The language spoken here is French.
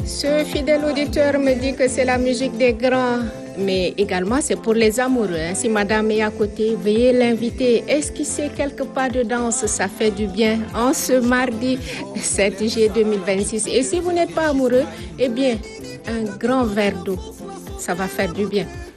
Ce fidèle auditeur me dit que c'est la musique des grands, mais également c'est pour les amoureux. Si madame est à côté, veuillez l'inviter. Esquisser quelques pas de danse, ça fait du bien en ce mardi 7 juillet 2026. Et si vous n'êtes pas amoureux, eh bien, un grand verre d'eau, ça va faire du bien.